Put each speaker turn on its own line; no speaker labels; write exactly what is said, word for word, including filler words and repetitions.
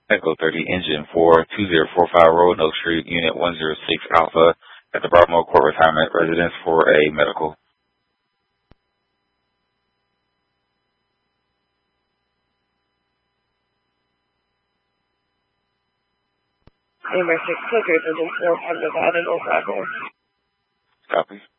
Echo thirty, engine for two zero four five Roanoke Street, Unit one zero six Alpha, at the Broadmoor Court Retirement Residence for a medical.
Number six, Clickers, engine four, five Nevada, no Bravo.
Copy.